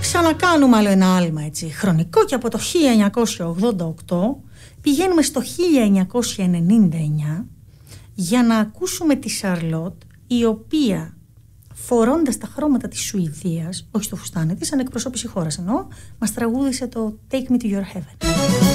Ξανακάνουμε άλλο ένα άλμα έτσι χρονικό και από το 1988 πηγαίνουμε στο 1999 για να ακούσουμε τη Σαρλότ, η οποία φορώντας τα χρώματα της Σουηδίας, όχι στο φουστάνι της, σαν εκπροσώπηση χώρας εννοώ, μας τραγούδισε το Take Me to Your Heaven.